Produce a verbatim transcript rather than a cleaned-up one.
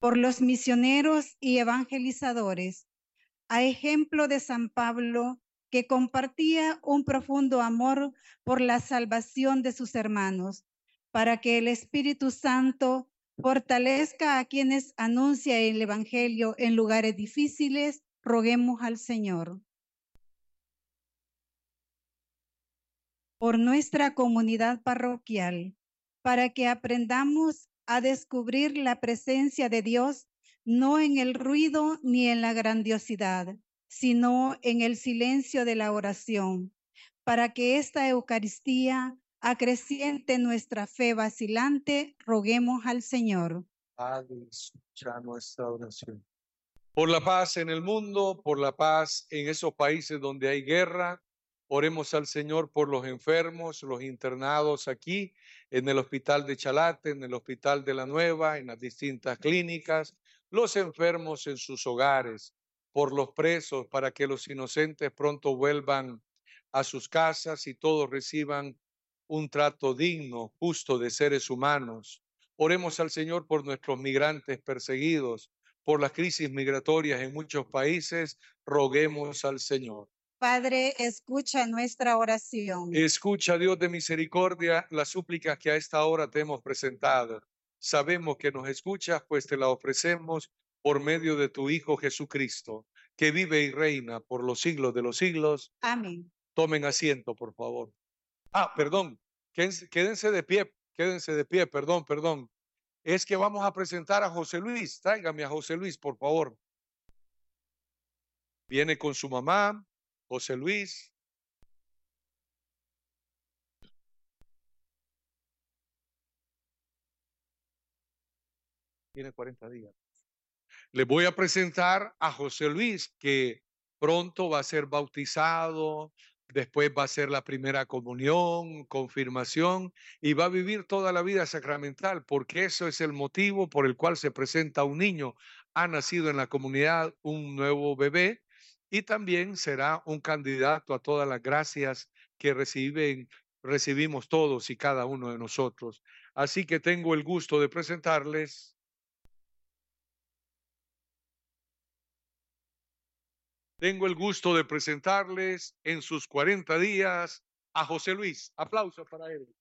por los misioneros y evangelizadores, a ejemplo de San Pablo, que compartía un profundo amor por la salvación de sus hermanos, para que el Espíritu Santo fortalezca a quienes anuncian el Evangelio en lugares difíciles, roguemos al Señor. Por nuestra comunidad parroquial, para que aprendamos a descubrir la presencia de Dios no en el ruido ni en la grandiosidad, sino en el silencio de la oración, para que esta Eucaristía acreciente nuestra fe vacilante, roguemos al Señor. Padre, escucha nuestra oración. Por la paz en el mundo, por la paz en esos países donde hay guerra, oremos al Señor por los enfermos, los internados aquí, en el hospital de Chalate, en el hospital de La Nueva, en las distintas clínicas, los enfermos en sus hogares, por los presos, para que los inocentes pronto vuelvan a sus casas y todos reciban un trato digno, justo de seres humanos. Oremos al Señor por nuestros migrantes perseguidos, por las crisis migratorias en muchos países, roguemos al Señor. Padre, escucha nuestra oración. Escucha, Dios de misericordia, las súplicas que a esta hora te hemos presentado. Sabemos que nos escuchas, pues te la ofrecemos por medio de tu Hijo Jesucristo, que vive y reina por los siglos de los siglos. Amén. Tomen asiento, por favor. Ah, perdón, quédense, quédense de pie, quédense de pie, perdón, perdón. Es que vamos a presentar a José Luis. Tráigame a José Luis, por favor. Viene con su mamá, José Luis. Tiene cuarenta días. Les voy a presentar a José Luis, que pronto va a ser bautizado, después va a ser la primera comunión, confirmación, y va a vivir toda la vida sacramental, porque eso es el motivo por el cual se presenta un niño. Ha nacido en la comunidad un nuevo bebé y también será un candidato a todas las gracias que reciben, recibimos todos y cada uno de nosotros. Así que tengo el gusto de presentarles Tengo el gusto de presentarles en sus cuarenta días a José Luis. Aplausos para él.